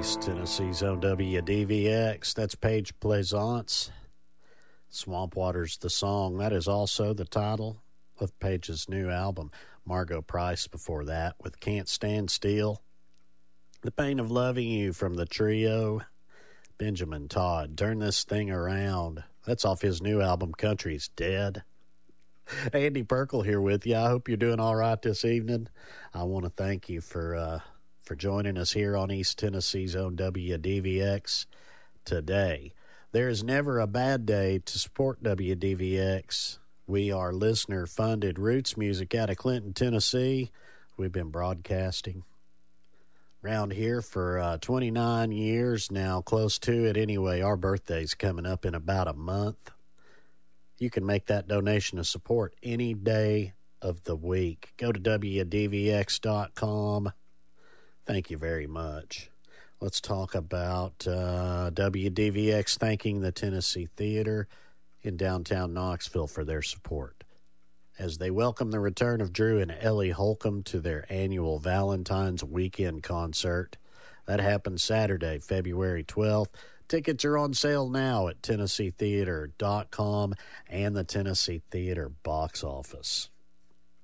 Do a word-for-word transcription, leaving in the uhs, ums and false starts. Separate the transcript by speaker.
Speaker 1: East Tennessee's own W D V X. That's Paige Plaisance. Swamp Water's the song. That is also the title of Paige's new album. Margo Price before that with Can't Stand Still. The Pain of Loving You from the trio. Benjamin Todd, Turn This Thing Around. That's off his new album, Country's Dead. Andy Perkle here with you. I hope you're doing all right this evening. I want to thank you for uh, for joining us here on East Tennessee's own W D V X today. There is never a bad day to support W D V X. We are listener-funded roots music out of Clinton, Tennessee. We've been broadcasting around here for uh, twenty-nine years now, close to it anyway. Our birthday's coming up in about a month. You can make that donation of support any day of the week. Go to W D V X dot com. Thank you very much. Let's talk about uh, W D V X thanking the Tennessee Theater in downtown Knoxville for their support as they welcome the return of Drew and Ellie Holcomb to their annual Valentine's Weekend concert. That happens Saturday, February twelfth. Tickets are on sale now at Tennessee Theater dot com and the Tennessee Theater box office.